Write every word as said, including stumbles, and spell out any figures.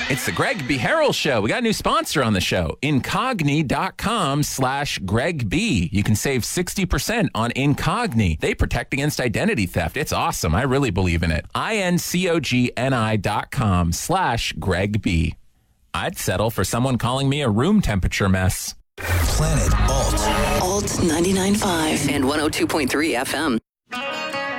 It's the Greg B. Harrell Show. We got a new sponsor on the show, Incogni.com slash Greg B. You can save sixty percent on Incogni. They protect against identity theft. It's awesome. I really believe in it. I-N-C-O-G-N-I dot com slash Greg B. I'd settle for someone calling me a room temperature mess. Planet Alt. Alt ninety-nine point five and one oh two point three F M.